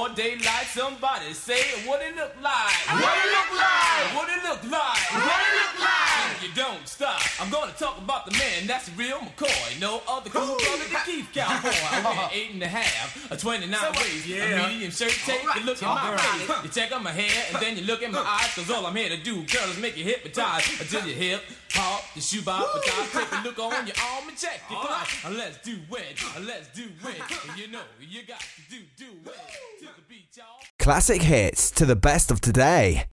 broad daylight. Somebody say what it look like. What it look like? What it look like. What it look like? You don't stop. I'm gonna talk about the man that's the real McCoy. No other cool brother than Keith Cowboy. I wear 8.5, a 29 waist, a medium shirt. Take a look at my face. You check out my hair and then you look at my eyes. Cause all I'm here to do, girl, is make you hypnotized until you hip hop, the shoe bob, but take a look on your arm and check it. Come on, let's do it. Let's do it. You know you got to do it to the beat, y'all. Classic hits to the best of today.